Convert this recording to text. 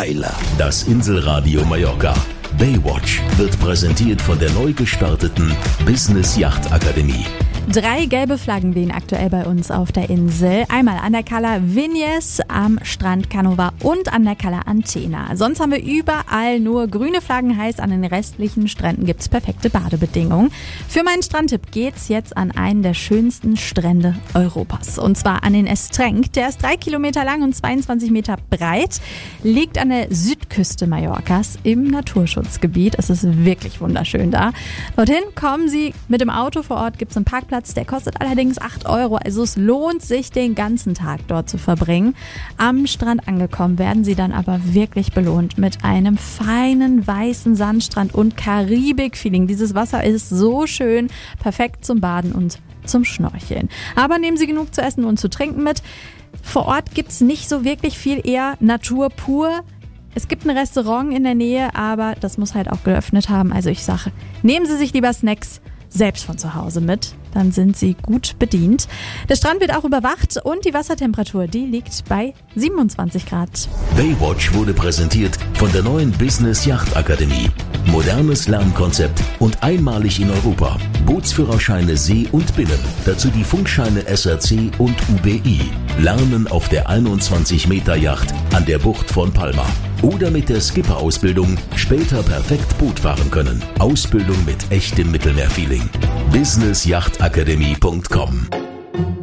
Weiler. Das Inselradio Mallorca. Baywatch wird präsentiert von der neu gestarteten Business Yacht Akademie. 3 gelbe Flaggen wehen aktuell bei uns auf der Insel. Einmal an der Cala Vinyes, am Strand Canova und an der Cala Antena. Sonst haben wir überall nur grüne Flaggen, heißt an den restlichen Stränden gibt's perfekte Badebedingungen. Für meinen Strandtipp geht's jetzt an einen der schönsten Strände Europas. Und zwar an den Estrenc. Der ist 3 Kilometer lang und 22 Meter breit. Liegt an der Südküste Mallorcas im Naturschutzgebiet. Es ist wirklich wunderschön da. Dorthin kommen Sie mit dem Auto. Vor Ort gibt's einen Parkplatz. Der kostet allerdings 8 €, also es lohnt sich, den ganzen Tag dort zu verbringen. Am Strand angekommen werden Sie dann aber wirklich belohnt mit einem feinen weißen Sandstrand und Karibik-Feeling. Dieses Wasser ist so schön, perfekt zum Baden und zum Schnorcheln. Aber nehmen Sie genug zu essen und zu trinken mit. Vor Ort gibt's nicht so wirklich viel, eher Natur pur. Es gibt ein Restaurant in der Nähe, aber das muss halt auch geöffnet haben. Also ich sage, nehmen Sie sich lieber Snacks selbst von zu Hause mit, dann sind Sie gut bedient. Der Strand wird auch überwacht und die Wassertemperatur, die liegt bei 27 Grad. Baywatch wurde präsentiert von der neuen Business Yacht Akademie. Modernes Lernkonzept und einmalig in Europa. Bootsführerscheine See und Binnen. Dazu die Funkscheine SRC und UBI. Lernen auf der 21-Meter-Yacht an der Bucht von Palma. Oder mit der Skipper-Ausbildung später perfekt Boot fahren können. Ausbildung mit echtem Mittelmeerfeeling. businessjachtakademie.com